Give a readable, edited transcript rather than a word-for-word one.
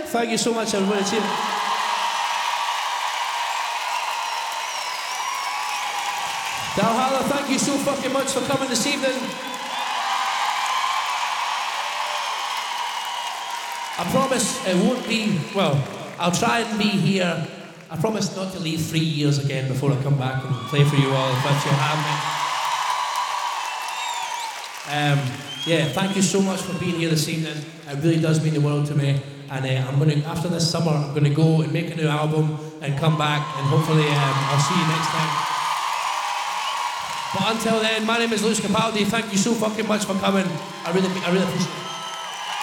Thank you so much, everybody. Cheers. Dalhalla, thank you so fucking much for coming this evening. I promise it won't be, well, I'll try and be here. I promise not to leave 3 years again before I come back and play for you all, if you'll have me. Yeah, thank you so much for being here this evening. It really does mean the world to me. And I'm gonna, after this summer, I'm gonna go and make a new album and come back, and hopefully I'll see you next time. But until then, my name is Lewis Capaldi. Thank you so fucking much for coming. I really appreciate it.